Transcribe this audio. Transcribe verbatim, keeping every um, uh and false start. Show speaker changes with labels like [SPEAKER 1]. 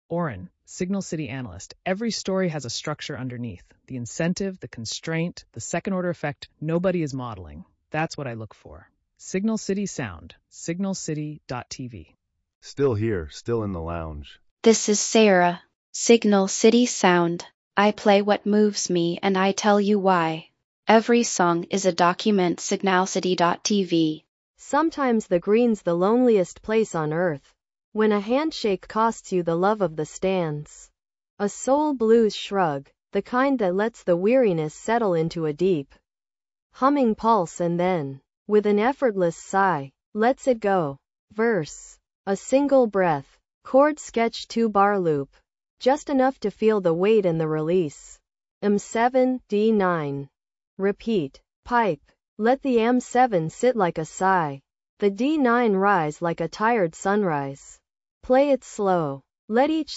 [SPEAKER 1] Oren, Signal City analyst. Every story has a structure underneath. The incentive, the constraint, the second order effect nobody is modeling. That's what I look for. Signal City Sound, signal city dot t v.
[SPEAKER 2] Still here, still in the lounge.
[SPEAKER 3] This is Sarah. Signal City Sound. I play what moves me and I tell you why. Every song is a document. signal city dot t v.
[SPEAKER 4] Sometimes the green's the loneliest place on earth. When a handshake costs you the love of the stands. A soul blues shrug, the kind that lets the weariness settle into a deep, humming pulse and then, with an effortless sigh, lets it go. Verse. A single breath. Chord sketch two-bar loop. Just enough to feel the weight and the release. M seven, D nine. Repeat. Pipe. Let the M seven sit like a sigh. The D nine rise like a tired sunrise. Play it slow. Let each